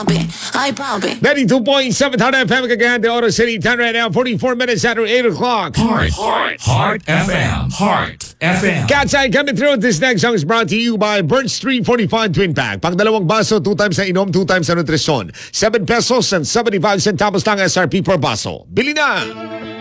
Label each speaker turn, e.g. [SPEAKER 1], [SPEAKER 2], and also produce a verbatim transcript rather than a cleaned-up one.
[SPEAKER 1] pumping, I pumping.
[SPEAKER 2] ninety-two point seven Heart F M kagahan, the Oro City time right now, forty-four minutes after eight o'clock.
[SPEAKER 3] Heart, Heart, Heart F M, Heart F M.
[SPEAKER 2] Cat's Eye coming through. This next song is brought to you by Birch three forty-five Twin Pack. Pang dalawang baso, two times na inom, two times na nutrisyon. seven pesos and seventy-five centavos lang S R P per baso. Bili na!